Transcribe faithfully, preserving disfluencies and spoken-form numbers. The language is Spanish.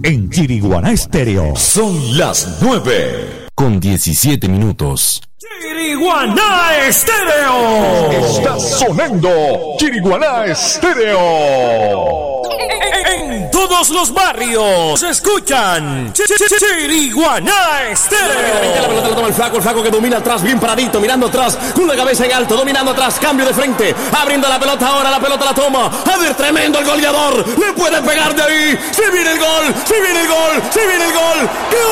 en Chiriguaná Estéreo. Son las nueve con diecisiete minutos. Chiriguaná Estéreo. Está sonando Chiriguaná Estéreo. En todos los barrios se escuchan Chiriguaná Estéreo. La pelota la toma el flaco, el flaco que domina atrás, bien paradito, mirando atrás, con la cabeza en alto, dominando atrás, cambio de frente, abriendo la pelota ahora, la pelota la toma. A ver, tremendo el goleador, le puede pegar de ahí. Se viene el gol, se viene el gol, se viene el gol. ¡Gol!